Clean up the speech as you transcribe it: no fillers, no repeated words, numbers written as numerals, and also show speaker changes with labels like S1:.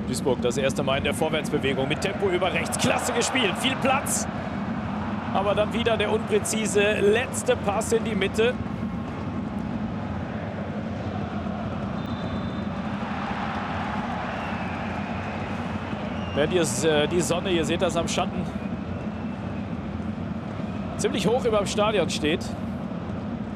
S1: Duisburg das erste Mal in der Vorwärtsbewegung mit Tempo über rechts. Klasse gespielt, viel Platz. Aber dann wieder der unpräzise letzte Pass in die Mitte. Während die Sonne, ihr seht das am Schatten, ziemlich hoch über dem Stadion steht.